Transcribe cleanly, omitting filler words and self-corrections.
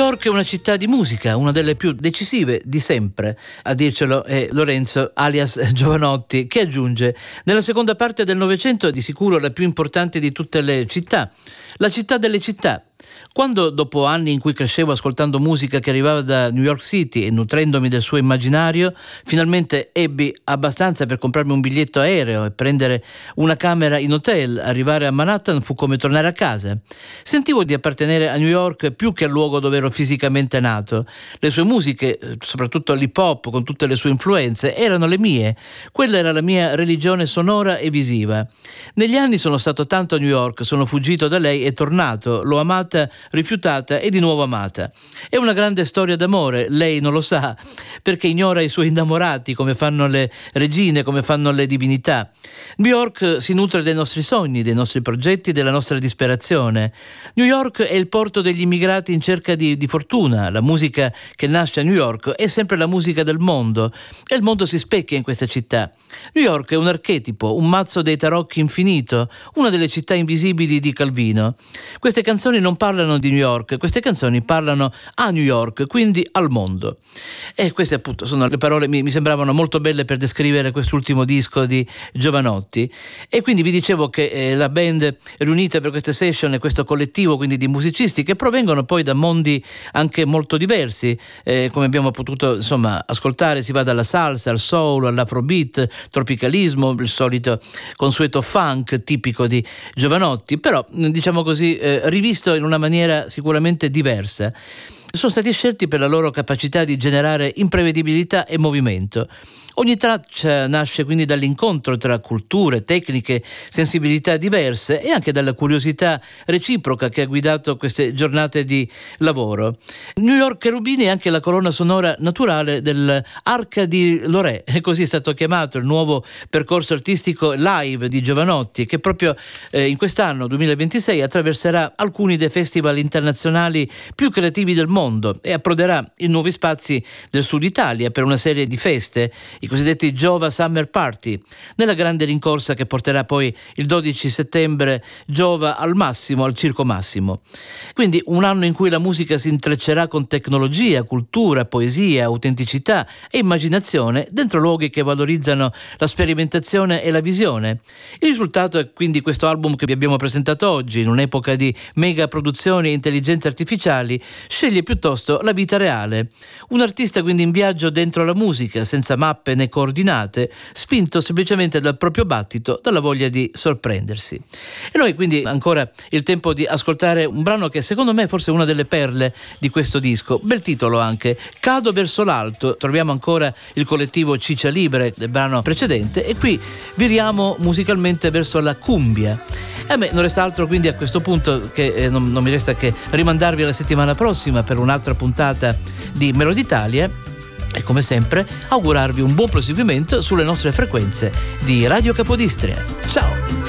York è una città di musica, una delle più decisive di sempre. A dircelo è Lorenzo, alias Jovanotti, che aggiunge: nella seconda parte del Novecento è di sicuro la più importante di tutte le città, la città delle città. Quando, dopo anni in cui crescevo ascoltando musica che arrivava da New York City e nutrendomi del suo immaginario, finalmente ebbi abbastanza per comprarmi un biglietto aereo e prendere una camera in hotel. Arrivare a Manhattan fu come tornare a casa. Sentivo di appartenere a New York più che al luogo dove ero fisicamente nato. Le sue musiche, soprattutto l'hip hop con tutte le sue influenze, erano le mie. Quella era la mia religione sonora e visiva. Negli anni sono stato tanto a New York, sono fuggito da lei e tornato, l'ho amata, rifiutata e di nuovo amata. È una grande storia d'amore, lei non lo sa, perché ignora i suoi innamorati, come fanno le regine, come fanno le divinità. New York si nutre dei nostri sogni, dei nostri progetti, della nostra disperazione. New York è il porto degli immigrati in cerca di fortuna. La musica che nasce a New York è sempre la musica del mondo e il mondo si specchia in questa città. New York è un archetipo, un mazzo dei tarocchi infinito, una delle città invisibili di Calvino. Queste canzoni non parlano di New York, queste canzoni parlano a New York, quindi al mondo. E queste appunto sono le parole, mi sembravano molto belle per descrivere quest'ultimo disco di Jovanotti. E quindi vi dicevo che la band è riunita per queste session e questo collettivo quindi di musicisti che provengono poi da mondi anche molto diversi, come abbiamo potuto insomma ascoltare. Si va dalla salsa al soul, all'afrobeat, tropicalismo, il solito consueto funk tipico di Jovanotti, però diciamo così rivisto in una maniera sicuramente diversa. Sono stati scelti per la loro capacità di generare imprevedibilità e movimento. Ogni traccia nasce quindi dall'incontro tra culture, tecniche, sensibilità diverse e anche dalla curiosità reciproca che ha guidato queste giornate di lavoro. New York Cherubini è anche la colonna sonora naturale dell'Arca di Lorè, e così è stato chiamato il nuovo percorso artistico live di Jovanotti, che proprio in quest'anno 2026 attraverserà alcuni dei festival internazionali più creativi del mondo e approderà in nuovi spazi del sud Italia per una serie di feste, i cosiddetti Jova Summer Party, nella grande rincorsa che porterà poi il 12 settembre Jova al Massimo, al Circo Massimo. Quindi un anno in cui la musica si intreccerà con tecnologia, cultura, poesia, autenticità e immaginazione dentro luoghi che valorizzano la sperimentazione e la visione. Il risultato è quindi questo album che vi abbiamo presentato oggi. In un'epoca di mega produzioni e intelligenze artificiali sceglie piuttosto la vita reale. Un artista quindi in viaggio dentro la musica, senza mappe né coordinate, spinto semplicemente dal proprio battito, dalla voglia di sorprendersi. E noi quindi ancora il tempo di ascoltare un brano che secondo me è forse una delle perle di questo disco. Bel titolo anche, Cado verso l'alto. Troviamo ancora il collettivo Ciccia Libre del brano precedente e qui viriamo musicalmente verso la cumbia. E a me non resta altro quindi a questo punto che non mi resta che rimandarvi alla settimana prossima per un'altra puntata di Meloditalia e come sempre augurarvi un buon proseguimento sulle nostre frequenze di Radio Capodistria. Ciao!